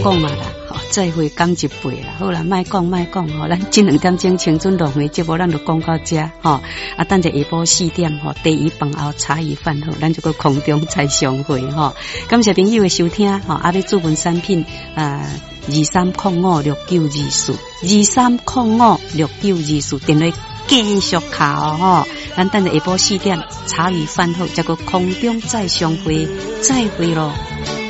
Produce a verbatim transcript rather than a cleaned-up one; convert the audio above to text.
讲嘛啦，吼，再会讲一倍啦，好啦，莫讲莫讲吼，咱这两点钟青春浪的节目，咱就讲到这吼，啊，等者下晡四点吼，第一饭后茶余饭后，咱就个空中再相会吼。感谢朋友的收听吼，啊，要注文产品啊，二三零五六九二四，二三零五六九二四，电话继续敲吼，咱等者下晡四点茶余饭后，再个空中再相会，再会咯。